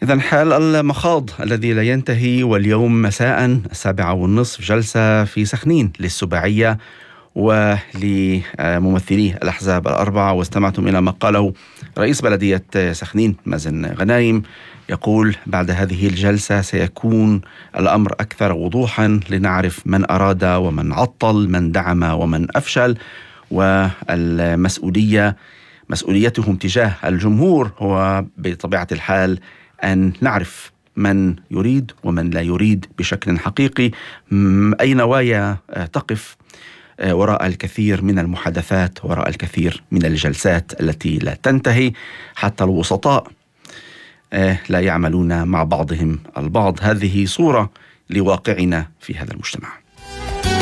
إذن حال المخاض الذي لا ينتهي، واليوم مساء 7:30 جلسة في سخنين للسباعية ولممثلي الأحزاب الأربعة. واستمعتم إلى ما قاله رئيس بلدية سخنين مازن غنايم، يقول: بعد هذه الجلسة سيكون الأمر أكثر وضوحا لنعرف من أراد ومن عطل، من دعم ومن أفشل، مسؤوليتهم تجاه الجمهور هو بطبيعة الحال أن نعرف من يريد ومن لا يريد بشكل حقيقي، أي نوايا تقف وراء الكثير من المحادثات، وراء الكثير من الجلسات التي لا تنتهي. حتى الوسطاء لا يعملون مع بعضهم البعض. هذه صورة لواقعنا في هذا المجتمع.